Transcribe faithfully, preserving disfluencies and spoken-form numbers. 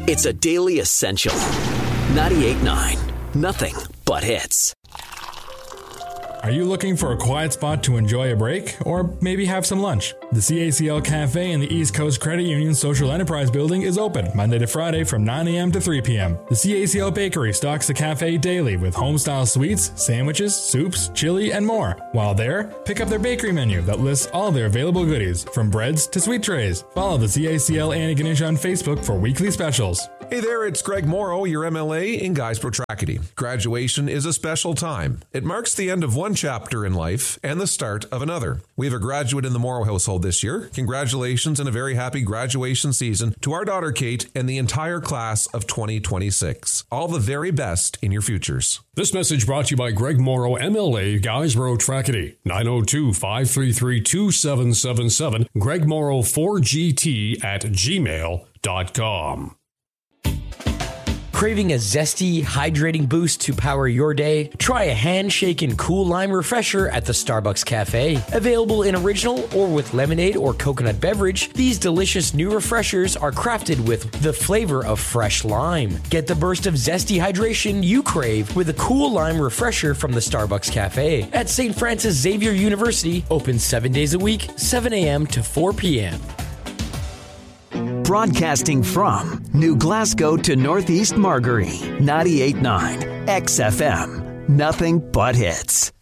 It's a daily essential. ninety-eight point nine. Nothing but hits. Are you looking for a quiet spot to enjoy a break? Or maybe have some lunch? The C A C L Cafe in the East Coast Credit Union Social Enterprise Building is open Monday to Friday from nine a.m. to three p.m. The C A C L Bakery stocks the cafe daily with home-style sweets, sandwiches, soups, chili, and more. While there, pick up their bakery menu that lists all their available goodies, from breads to sweet trays. Follow the C A C L Annie Ganesh on Facebook for weekly specials. Hey there, it's Greg Morrow, your M L A in Guysborough Tracadie. Graduation is a special time. It marks the end of one chapter in life and the start of another. We have a graduate in the Morrow household this year. Congratulations and a very happy graduation season to our daughter Kate and the entire class of twenty twenty-six. All the very best in your futures. This message brought to you by Greg Morrow, M L A, Guysborough Tracadie, nine oh two, five three three, two seven seven seven, Greg Morrow four G T at gmail dot com. Craving a zesty, hydrating boost to power your day? Try a handshaken cool lime refresher at the Starbucks Cafe. Available in original or with lemonade or coconut beverage, these delicious new refreshers are crafted with the flavor of fresh lime. Get the burst of zesty hydration you crave with a cool lime refresher from the Starbucks Cafe at Saint Francis Xavier University, open seven days a week, seven a.m. to four p.m. Broadcasting from New Glasgow to Northeast Margaree, ninety-eight point nine X F M. Nothing but hits.